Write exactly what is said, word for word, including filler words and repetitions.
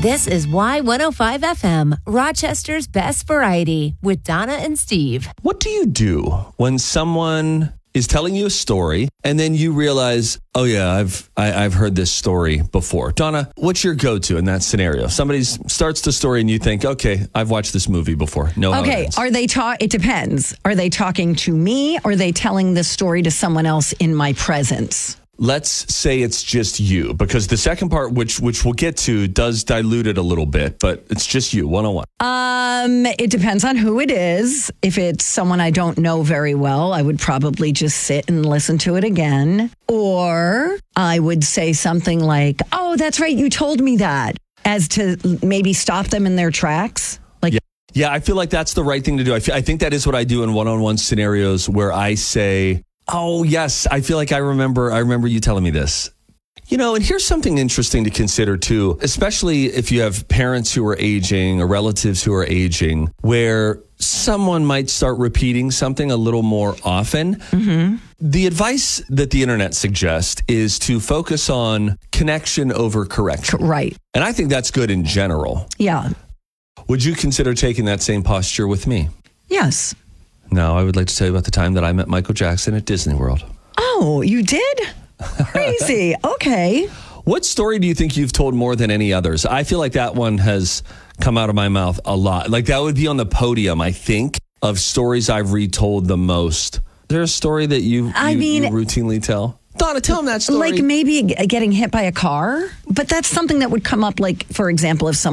This is Y one oh five F M, Rochester's best variety, with Donna and Steve. What do you do when someone is telling you a story and then you realize, oh yeah, I've I, I've heard this story before? Donna, what's your go-to in that scenario? Somebody starts the story and you think, okay, I've watched this movie before. No. Okay, are they ta- It depends. Are they talking to me or are they telling the story to someone else in my presence? Let's say it's just you, because the second part, which which we'll get to, does dilute it a little bit, but it's just you, one-on-one. Um, it depends on who it is. If it's someone I don't know very well, I would probably just sit and listen to it again. Or I would say something like, oh, that's right, you told me that, as to maybe stop them in their tracks. Like, yeah. yeah, I feel like that's the right thing to do. I, feel, I think that is what I do in one-on-one scenarios where I say, oh, yes, I feel like I remember, I remember you telling me this. You know, and here's something interesting to consider too, especially if you have parents who are aging or relatives who are aging, where someone might start repeating something a little more often. Mm-hmm. The advice that the internet suggests is to focus on connection over correction. Right. And I think that's good in general. Yeah. Would you consider taking that same posture with me? Yes. Now, I would like to tell you about the time that I met Michael Jackson at Disney World. Oh, you did? Crazy. Okay. What story do you think you've told more than any others? I feel like that one has come out of my mouth a lot. Like that would be on the podium, I think, of stories I've retold the most. Is there a story that you, I you, mean, you routinely tell? Donna, tell them that story. Like maybe getting hit by a car, but that's something that would come up, like, for example, if someone